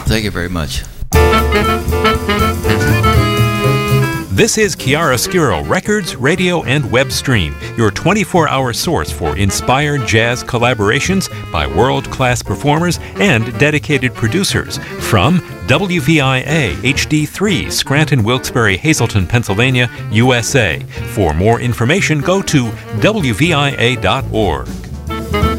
Thank you very much. This is Chiaroscuro Records, Radio, and Web Stream, your 24-hour source for inspired jazz collaborations by world-class performers and dedicated producers from WVIA HD3, Scranton, Wilkes-Barre, Hazleton, Pennsylvania, USA. For more information, go to WVIA.org.